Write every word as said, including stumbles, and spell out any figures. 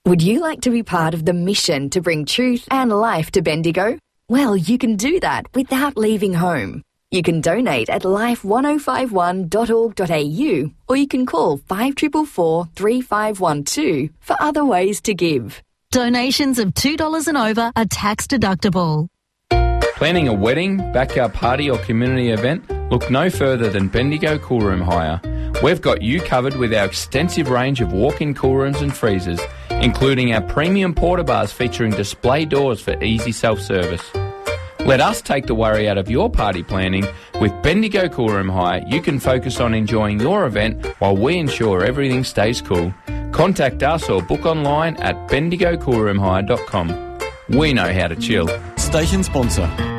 Would you like to be part of the mission to bring truth and life to Bendigo? Well, you can do that without leaving home. You can donate at life one oh five one dot org dot a u or you can call five four four four, three five one two for other ways to give. Donations of two dollars and over are tax deductible. Planning a wedding, backyard party or community event? Look no further than Bendigo Coolroom Hire. We've got you covered with our extensive range of walk-in cool rooms and freezers, including our premium porta bars featuring display doors for easy self-service. Let us take the worry out of your party planning. With Bendigo Coolroom Hire, you can focus on enjoying your event while we ensure everything stays cool. Contact us or book online at bendigo coolroom hire dot com. We know how to chill. Station sponsor.